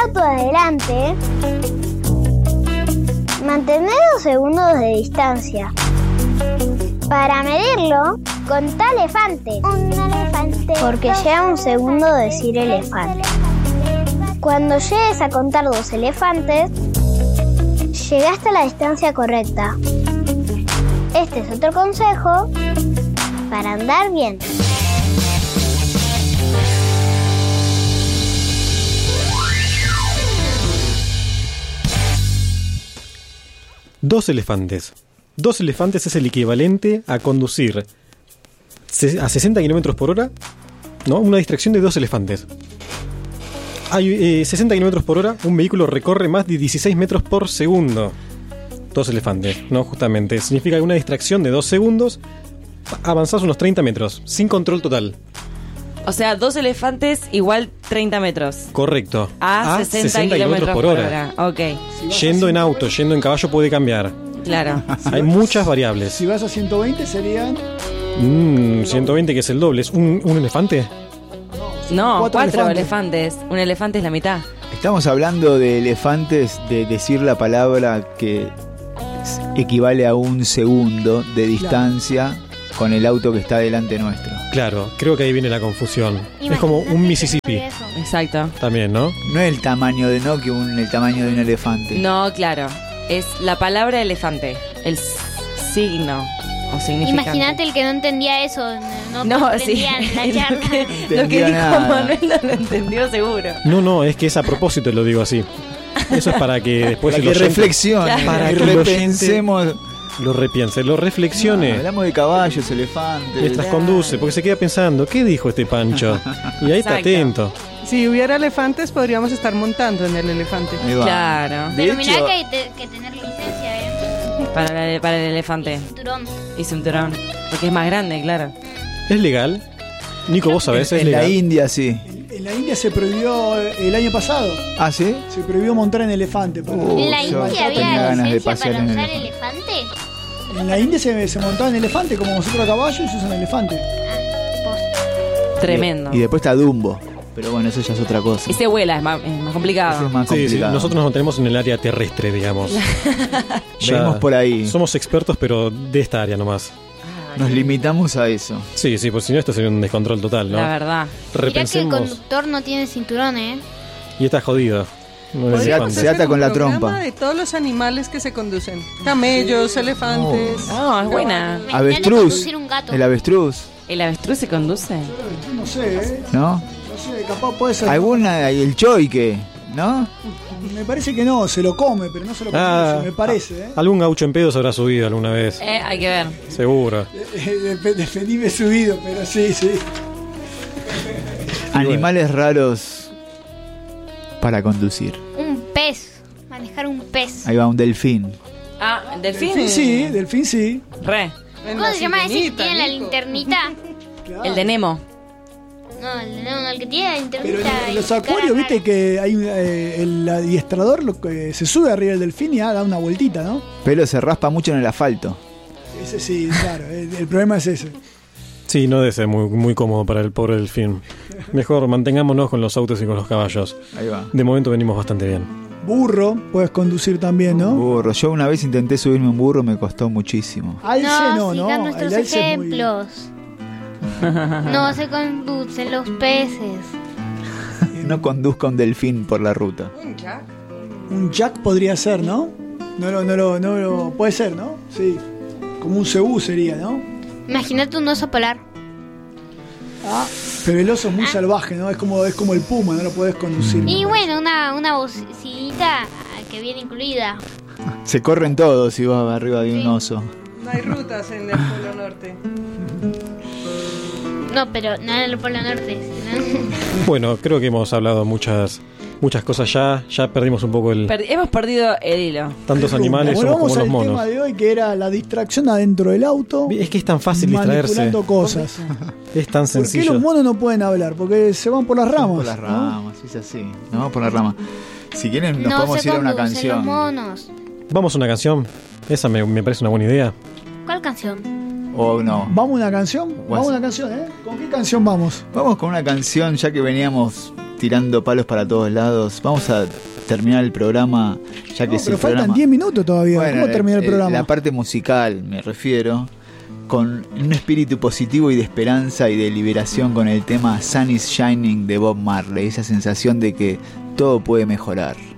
auto adelante, mantener 2 segundos de distancia. Para medirlo, contá elefante. Un elefante. Porque lleva 1 segundo decir elefante. Cuando llegues a contar 2 elefantes, llegaste a la distancia correcta. Este es otro consejo para andar bien. Dos elefantes. 2 elefantes es el equivalente a conducir a 60 km por hora, ¿no? Una distracción de 2 elefantes. Hay 60 km por hora, un vehículo recorre más de 16 metros por segundo. 2 elefantes, ¿no? Justamente. Significa que una distracción de 2 segundos, avanzás unos 30 metros, sin control total. O sea, 2 elefantes igual 30 metros. Correcto. A 60 kilómetros por hora. Ok. Yendo en auto, yendo en caballo puede cambiar. Claro. Hay muchas variables. Si vas a 120 serían... 120 que es el doble. ¿Es un elefante? No, 4 elefantes. elefantes. Un elefante es la mitad. Estamos hablando de elefantes, de decir la palabra que equivale a 1 segundo de distancia con el auto que está delante nuestro. Claro, creo que ahí viene la confusión. Imagínate Es como un Mississippi. eso. Exacto. También, ¿no? No es el tamaño de el tamaño de un elefante. No, claro. Es la palabra elefante. El signo o significante. Imagínate el que no entendía eso, no sí. comprendía la charla. Lo que Entendía dijo nada. Manuel no lo entendió seguro. No, es que es a propósito, lo digo así. Eso es para que después Para el que oyente reflexione, Claro. Para y que el oyente repensemos. lo repiense, lo reflexione. Hablamos de caballos, elefantes. Mientras conduce, porque se queda pensando, ¿qué dijo este Pancho? Y ahí está Exacto. atento. Si hubiera elefantes, podríamos estar montando en el elefante. Ahí va. Claro. Pero De mirá hecho, que hay que tener licencia, Para el elefante. cinturón. Y cinturón. Porque es más grande, claro. ¿Es legal? Nico, vos sabés, ¿es en la legal? India sí. En la India se prohibió el año pasado. ¿Ah, sí? Se prohibió montar en elefante. ¿En la yo India tenía había ganas de licencia pasear para en usar elefante. elefante? En la India se montaba en elefante, como nosotros a caballo, y se usan elefante. Tremendo. Y después está Dumbo. Pero bueno, eso ya es otra cosa. Ese vuela, es más Ese complicado. es más Sí, complicado. nosotros nos mantenemos en el área terrestre, digamos. Venimos por ahí. Somos expertos, pero de esta área nomás. Nos limitamos a eso. Sí, pues si no, esto sería un descontrol total, ¿no? La verdad. Mirá que el Repensemos. conductor no tiene cinturón, Y está jodido. No es Se elefante. se ata con la Un programa trompa. de todos los animales que se conducen. Camellos, elefantes. No, es buena. Imagínate Avestruz. conducir un gato. El avestruz, ¿El avestruz se conduce? No sé, ¿no? no sé, capaz puede ser. Alguna, y el choique, ¿no? Me parece que no, se lo come, pero no se lo come, me parece. Algún gaucho en pedo se habrá subido alguna vez. Hay que ver. Seguro. Defendíme subido, pero sí. Animales raros para conducir. Un pez. Manejar un pez. Ahí va un delfín. Ah, ¿el delfín? Delfín sí. Re. ¿Cómo se llama ese que tiene la linternita? El de Nemo. No, el que tiene la Pero linternita. en los acuarios, viste que hay el adiestrador se sube arriba del delfín y da una vueltita, ¿no? Pero se raspa mucho en el asfalto. Ese sí, claro, el problema es ese. Sí, no debe ser muy cómodo para el pobre delfín. Mejor mantengámonos con los autos y con los caballos. Ahí va. De momento venimos bastante bien. Burro, puedes conducir también, ¿no? Burro. Yo una vez intenté subirme a un burro, me costó muchísimo. Alce no, sigan ¿no? nuestros El alce es muy- ejemplos. No se conducen los peces. No conduzca un delfín por la ruta. Un jack podría ser, ¿no? No, puede ser, ¿no? Sí. Como un cebú sería, ¿no? Imagínate un oso polar. Pero el oso es muy salvaje, ¿no? Es como el puma, no lo podés conducir. Y bueno, una bocinita que viene incluida. Se corren todos si vas arriba de un oso. No hay rutas en el Polo Norte. No, pero no en el Polo Norte. Sino... Bueno, creo que hemos hablado muchas cosas ya. Ya perdimos un poco Hemos perdido el hilo. tantos animales Bueno, somos vamos como al los tema monos. de hoy, que era la distracción adentro del auto. Es que es tan fácil distraerse. Manipulando cosas. Es tan ¿Por qué sencillo. los monos no pueden hablar? Porque se van por las ramas. Por las ¿no? ramas, es así. Nos vamos por las ramas. Si quieren, nos no podemos se ir a una conducen los canción. monos. Vamos a una canción. Esa me parece una buena idea. ¿Cuál canción? O no. ¿Vamos a una canción? Guas- Vamos a una canción, ¿eh? ¿Con qué canción vamos? Vamos con una canción, ya que veníamos tirando palos para todos lados. Vamos a terminar el programa, ya que pero faltan 10 minutos todavía. Bueno, ¿cómo terminar el programa? La parte musical, me refiero, con un espíritu positivo y de esperanza y de liberación con el tema Sun is Shining de Bob Marley, esa sensación de que todo puede mejorar.